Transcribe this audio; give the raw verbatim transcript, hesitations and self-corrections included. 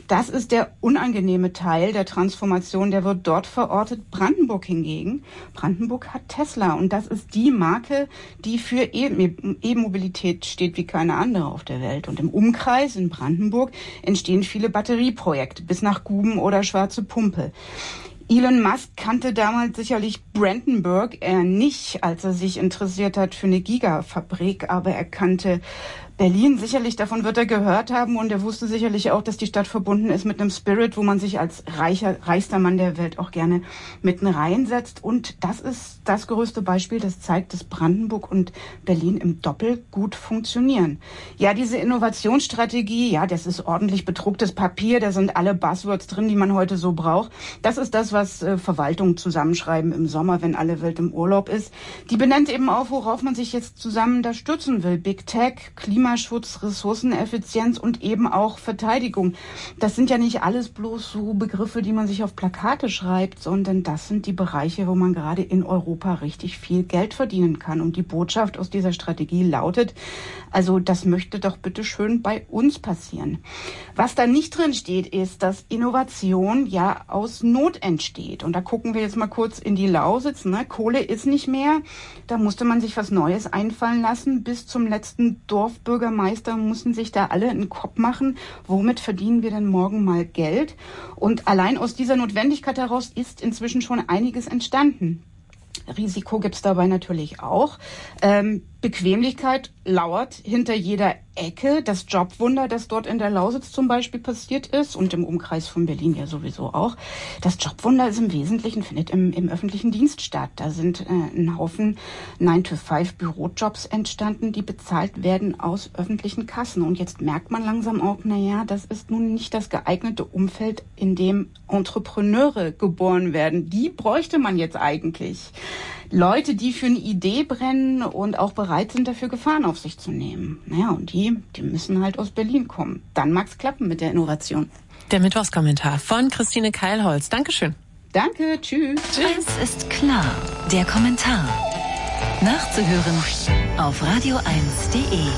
Das ist der unangenehme Teil der Transformation, der wird dort verortet. Brandenburg hingegen, Brandenburg hat Tesla und das ist die Marke, die für E- E-Mobilität steht wie keine andere auf der Welt. Und im Umkreis in Brandenburg entstehen viele Batterieprojekte bis nach Guben oder Schwarze Pumpe. Elon Musk kannte damals sicherlich Brandenburg eher nicht, als er sich interessiert hat für eine Gigafabrik, aber er kannte Berlin sicherlich, davon wird er gehört haben und er wusste sicherlich auch, dass die Stadt verbunden ist mit einem Spirit, wo man sich als reicher, reichster Mann der Welt auch gerne mitten reinsetzt. Und das ist das größte Beispiel, das zeigt, dass Brandenburg und Berlin im Doppel gut funktionieren. Ja, diese Innovationsstrategie, ja, das ist ordentlich bedrucktes Papier, da sind alle Buzzwords drin, die man heute so braucht. Das ist das, was äh, Verwaltungen zusammenschreiben im Sommer, wenn alle Welt im Urlaub ist. Die benennt eben auch, worauf man sich jetzt zusammen da stützen will. Big Tech, Klima Klimaschutz, Ressourceneffizienz und eben auch Verteidigung. Das sind ja nicht alles bloß so Begriffe, die man sich auf Plakate schreibt, sondern das sind die Bereiche, wo man gerade in Europa richtig viel Geld verdienen kann. Und die Botschaft aus dieser Strategie lautet, also das möchte doch bitte schön bei uns passieren. Was da nicht drin steht, ist, dass Innovation ja aus Not entsteht. Und da gucken wir jetzt mal kurz in die Lausitz. Ne? Kohle ist nicht mehr. Da musste man sich was Neues einfallen lassen. Bis zum letzten Dorfbürgermeister mussten sich da alle einen Kopf machen. Womit verdienen wir denn morgen mal Geld? Und allein aus dieser Notwendigkeit heraus ist inzwischen schon einiges entstanden. Risiko gibt's dabei natürlich auch. Ähm, Bequemlichkeit lauert hinter jeder Ecke. Das Jobwunder, das dort in der Lausitz zum Beispiel passiert ist und im Umkreis von Berlin ja sowieso auch. Das Jobwunder ist im Wesentlichen, findet im, im öffentlichen Dienst statt. Da sind äh, ein Haufen nine to five Bürojobs entstanden, die bezahlt werden aus öffentlichen Kassen. Und jetzt merkt man langsam auch, naja, das ist nun nicht das geeignete Umfeld, in dem Entrepreneure geboren werden. Die bräuchte man jetzt eigentlich. Leute, die für eine Idee brennen und auch bereit sind, dafür Gefahren auf sich zu nehmen. Naja, und die, die müssen halt aus Berlin kommen. Dann mag's klappen mit der Innovation. Der Mittwochskommentar von Christine Keilholz. Dankeschön. Danke, tschüss. Eins ist klar, der Kommentar. Nachzuhören auf radio eins punkt de.